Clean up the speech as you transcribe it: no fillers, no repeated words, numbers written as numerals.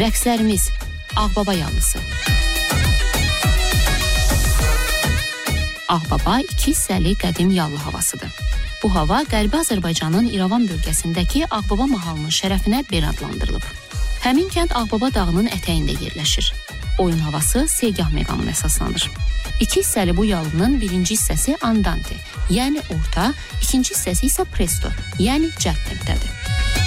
Rəqslərimiz Ağbaba yallısı. Ağbaba 2 hissəli qədim yallı havasıdır. Bu hava Qərbi Azərbaycanın İrəvan bölgəsindəki Ağbaba mahalının şərəfinə belə adlandırılıb. Həmin kənd Ağbaba dağının ətəyində yerləşir. Oyun havası segah məqamına əsaslanır. 2 hissəli bu yallının birinci hissəsi andante, yəni orta, ikinci hissəsi isə presto, yəni cəld tempdədir.